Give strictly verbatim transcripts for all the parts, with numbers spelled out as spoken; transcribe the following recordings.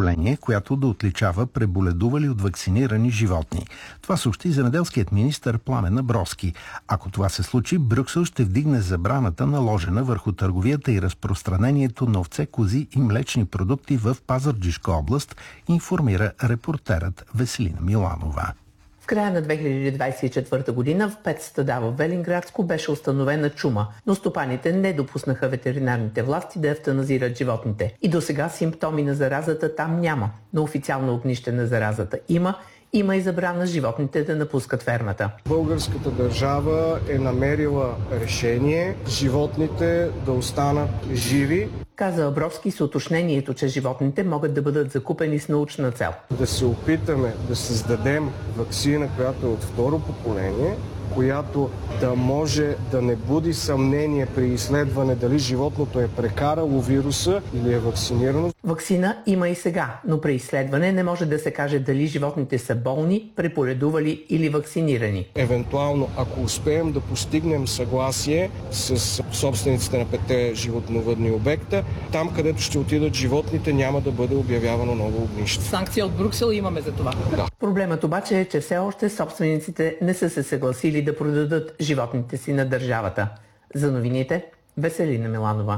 поколение, която да отличава преболедували от вакцинирани животни. Това съобщи земеделският министър Пламен Абровски. Ако това се случи, Брюксел ще вдигне забраната, наложена върху търговията и разпространението на овце, кози и млечни продукти в Пазарджишка област, информира репортерът Веселина Миланова. В края на две хиляди двадесет и четвърта година в пет стада в Велинградско беше установена чума, но стопаните не допуснаха ветеринарните власти да евтаназират животните. И досега симптоми на заразата там няма, но официално огнище на заразата има. Има и забрана животните да напускат фермата. Българската държава е намерила решение животните да останат живи. Каза Абровски с уточнението, че животните могат да бъдат закупени с научна цел. Да се опитаме да създадем ваксина, която е от второ поколение, която да може да не буди съмнение при изследване дали животното е прекарало вируса или е вакцинирано. Ваксина има и сега, но при изследване не може да се каже дали животните са болни, преболедували или вакцинирани. Евентуално, ако успеем да постигнем съгласие с собствениците на петте животновъдни обекта, там където ще отидат животните, няма да бъде обявявано ново огнище. Санкция от Брюксел имаме за това. Да. Проблемът обаче е, че все още собствениците не са се съгласили да продадат животните си на държавата. За новините, Веселина Миланова.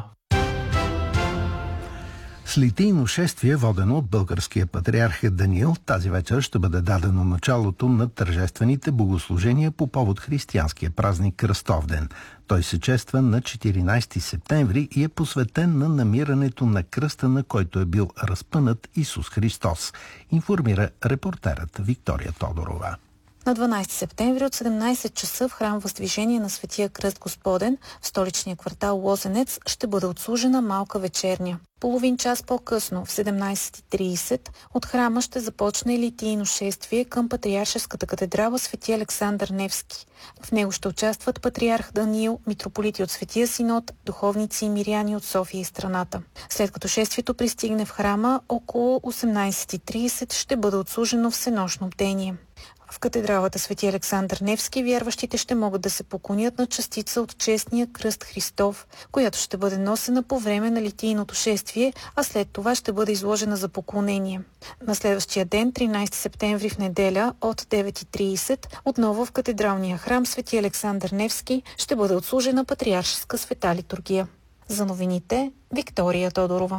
С литийно шествие, водено от българския патриарх Даниил, тази вечер ще бъде дадено началото на тържествените богослужения по повод християнския празник Кръстовден. Той се чества на четиринадесети септември и е посветен на намирането на кръста, на който е бил разпънат Исус Христос, информира репортерът Виктория Тодорова. На дванадесети септември от седемнадесет часа в храм Въздвижение на Светия Кръст Господен в столичния квартал Лозенец ще бъде отслужена малка вечерня. Половин час по-късно, в седемнадесет и тридесет, от храма ще започне литийно шествие към Патриаршеската катедрала Свети Александър Невски. В него ще участват патриарх Даниил, митрополити от Светия Синод, духовници и миряни от София и страната. След като шествието пристигне в храма, около осемнадесет и тридесет ще бъде отслужено всенощно бдение. В катедралата Свети Александър Невски вярващите ще могат да се поклонят на частица от честния кръст Христов, която ще бъде носена по време на литийното шествие, а след това ще бъде изложена за поклонение. На следващия ден, тринадесети септември в неделя от девет и тридесет, отново в катедралния храм Свети Александър Невски ще бъде отслужена патриаршеска света литургия. За новините, Виктория Тодорова.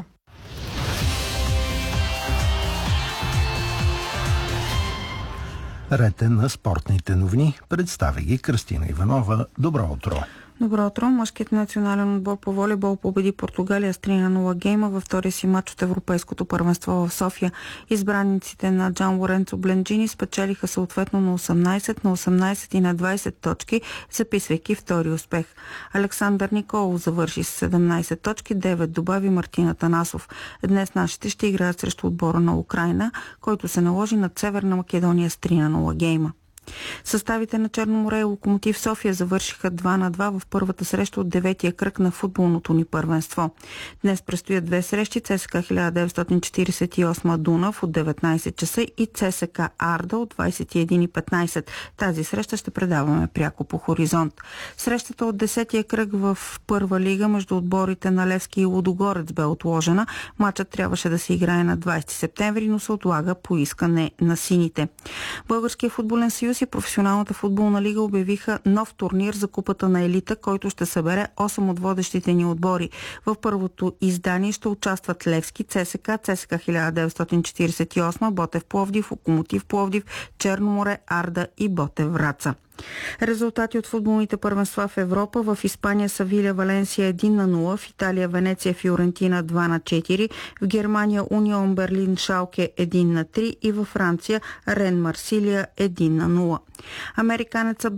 Ред е на спортните новини. Представя ги Кръстина Иванова. Добро утро! Добро утро! Мъжкият национален отбор по волейбол победи Португалия с три на нула гейма във втория си матч от Европейското първенство в София. Избраниците на Джан Лоренцо Бленджини спечелиха съответно на осемнадесет, на осемнадесет и на двадесет точки, записвайки втори успех. Александър Николов завърши с седемнадесет точки, девет добави Мартин Атанасов. Днес нашите ще играят срещу отбора на Украйна, който се наложи над Северна Македония с три на нула гейма. Съставите на Черноморе и Локомотив София завършиха два на два в първата среща от деветия кръг на футболното ни първенство. Днес предстоят две срещи: ЦСКА хиляда деветстотин четиридесет и осем Дунав от деветнадесет часа и ЦСКА Арда от двадесет и една и петнадесет. Тази среща ще предаваме пряко по Хоризонт. Срещата от десетия кръг в първа лига между отборите на Левски и Лудогорец бе отложена. Матчът трябваше да се играе на двадесети септември, но се отлага по искане на сините. Българския футболен съюз и Професионалната футболна лига обявиха нов турнир за Купата на елита, който ще събере осем от водещите ни отбори. В първото издание ще участват Левски, ЦСКА, ЦСКА хиляда деветстотин четиридесет и осем, Ботев Пловдив, Локомотив Пловдив, Черноморе, Арда и Ботев Враца. Резултати от футболните първенства в Европа: в Испания Севиля Валенсия едно на нула, в Италия Венеция Фиорентина два на четири, в Германия Унион Берлин Шалке едно на три и във Франция Рен Марсилия едно на нула. Американеца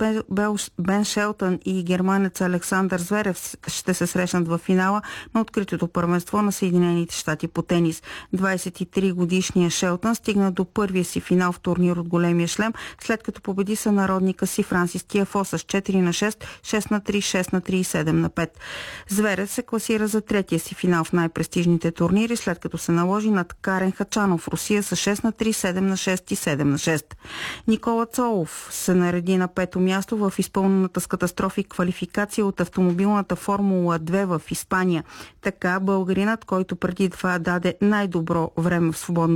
Бен Шелтън и германеца Александър Зверев ще се срещнат в финала на откритото първенство на Съединените щати по тенис. двадесет и три годишният Шелтън стигна до първия си финал в турнир от големия шлем, след като победи сънародника си Франсис Тиафо с четири на шест, шест на три, шест на три и седем на пет. Зверев се класира за третия си финал в най-престижните турнири, след като се наложи над Карен Хачанов в Русия с шест на три, седем на шест и седем на шест. Никола Цолов се нареди на пето място в изпълнената с катастрофи квалификация от автомобилната Формула две в Испания. Така българинът, който преди това даде най-добро време в свободната